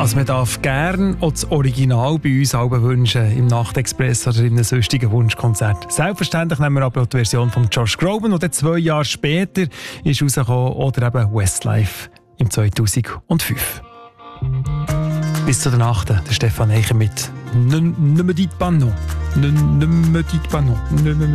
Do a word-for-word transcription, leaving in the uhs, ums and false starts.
Also man darf gerne auch das Original bei uns selber wünschen, im Nachtexpress oder in einem sonstigen Wunschkonzert. Selbstverständlich nehmen wir aber auch die Version von Josh Groban, und dann zwei Jahre später ist rausgekommen, oder eben Westlife im zweitausendfünf. Bis zu der achten der Stefan Eicher mit «Ne me dites pas non». «Ne me dites pas non».